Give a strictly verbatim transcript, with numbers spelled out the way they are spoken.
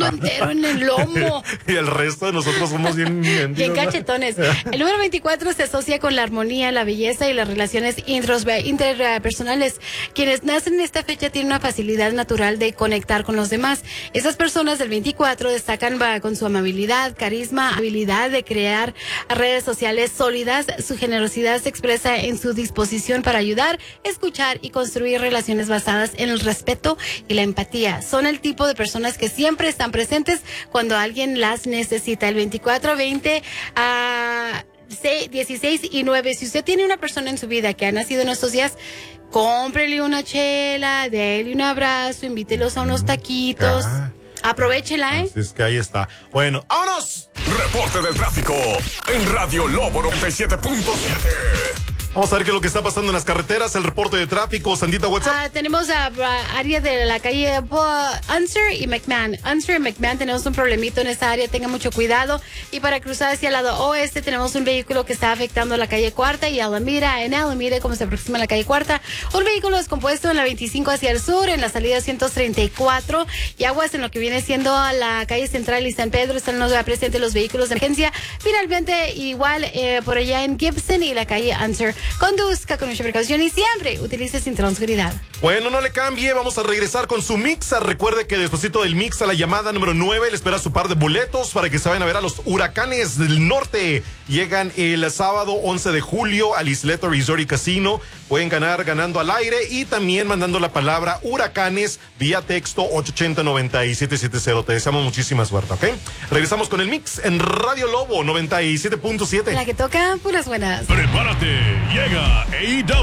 entero en el lomo. Y el resto de nosotros somos bien... Bien cachetones. El número veinticuatro se asocia con la armonía, la belleza y las relaciones interpersonales. Quienes nacen en esta fecha tienen una facilidad natural de conectar con los demás. Esas personas del veinticuatro destacan con su amabilidad, carisma, habilidad de crear redes sociales sólidas. Su generosidad se expresa en su disposición para ayudar, escuchar y construir relaciones basadas en el respeto y la empatía. Son el tipo de personas que siempre están presentes cuando alguien las necesita. El veinticuatro, veinte a dieciséis y nueve. Si usted tiene una persona en su vida que ha nacido en estos días, cómprele una chela, déle un abrazo, invítelos a unos taquitos. Ah. Aprovechela, ¿eh? Así es que ahí está. Bueno, ¡vámonos! Reporte del tráfico en Radio Lobo noventa y siete punto siete. Vamos a ver qué es lo que está pasando en las carreteras. El reporte de tráfico, Sandita, WhatsApp. Uh, tenemos a uh, área de la calle uh, Unser y McMahon. Unser y McMahon tenemos un problemito en esta área. Tengan mucho cuidado. Y para cruzar hacia el lado oeste tenemos un vehículo que está afectando la calle Cuarta y Alameda. En Alameda, como se aproxima la calle Cuarta, un vehículo descompuesto en la veinticinco hacia el sur, en la salida ciento treinta y cuatro. Y aguas en lo que viene siendo la calle Central y San Pedro. Están los presentes los vehículos de emergencia. Finalmente, igual eh, por allá en Gibson y la calle Unser. Conduzca con mucha precaución y siempre utilice cinturón de seguridad. Bueno, no le cambie, vamos a regresar con su Mixa. Recuerde que despuesito del Mixa, la llamada número nueve, le espera su par de boletos para que se vayan a ver a los Huracanes del Norte. Llegan el sábado once de julio al Isleta Resort y Casino. Pueden ganar ganando al aire y también mandando la palabra Huracanes vía texto ocho ocho cero, nueve siete siete cero. Te deseamos muchísima suerte, ¿ok? Regresamos con el Mix en Radio Lobo noventa y siete punto siete. La que toca puras buenas. Prepárate, llega A E W.